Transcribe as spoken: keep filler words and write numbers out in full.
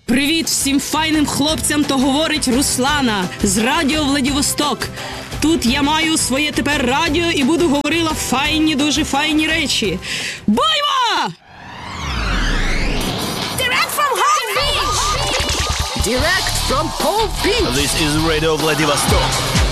Привіт всім файним хлопцям, то говорить Руслана з Радіо Владивосток. Тут я маю своє тепер радіо і буду говорила файні, дуже файні речі. Бойва! Direct from Home Beach! Direct from Home Beach! This is Radio Vladivostok.